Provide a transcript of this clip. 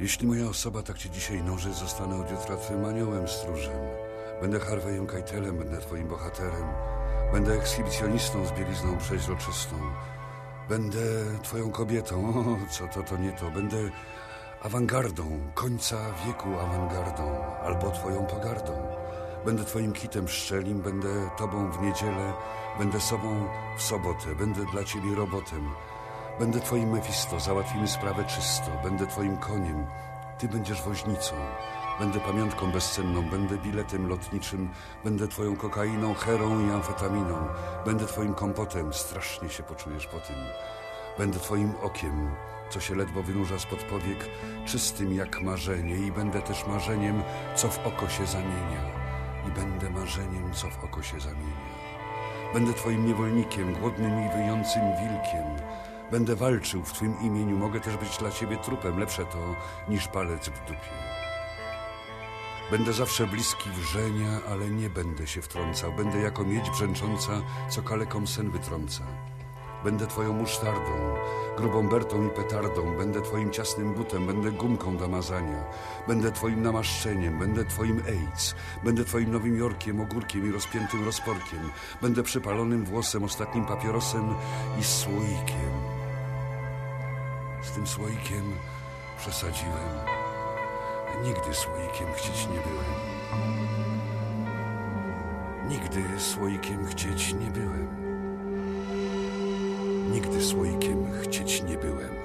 Jeśli moja osoba tak cię dzisiaj noży, zostanę od jutra twym aniołem stróżem. Będę Harveyem Keitelem, będę twoim bohaterem. Będę ekshibicjonistą z bielizną przeźroczystą. Będę twoją kobietą, to nie to. Będę awangardą, końca wieku awangardą, albo twoją pogardą. Będę twoim kitem pszczelim, będę tobą w niedzielę, będę sobą w sobotę, będę dla ciebie robotem. Będę twoim Mefisto, załatwimy sprawę czysto. Będę twoim koniem, ty będziesz woźnicą. Będę pamiątką bezcenną, będę biletem lotniczym. Będę twoją kokainą, herą i amfetaminą. Będę twoim kompotem, strasznie się poczujesz po tym. Będę twoim okiem, co się ledwo wynurza spod powiek, czystym jak marzenie. I będę też marzeniem, co w oko się zamienia. I będę marzeniem, co w oko się zamienia. Będę twoim niewolnikiem, głodnym i wyjącym wilkiem. Będę walczył w twym imieniu, mogę też być dla ciebie trupem, lepsze to niż palec w dupie. Będę zawsze bliski wrzenia, ale nie będę się wtrącał. Będę jako miedź brzęcząca, co kalekom sen wytrąca. Będę twoją musztardą, grubą bertą i petardą. Będę twoim ciasnym butem, będę gumką do mazania. Będę twoim namaszczeniem, będę twoim AIDS. Będę twoim Nowym Jorkiem, ogórkiem i rozpiętym rozporkiem. Będę przypalonym włosem, ostatnim papierosem i słoikiem. Z tym słoikiem przesadziłem. Nigdy słoikiem chcieć nie byłem. Nigdy słoikiem chcieć nie byłem. Nigdy słoikiem chcieć nie byłem.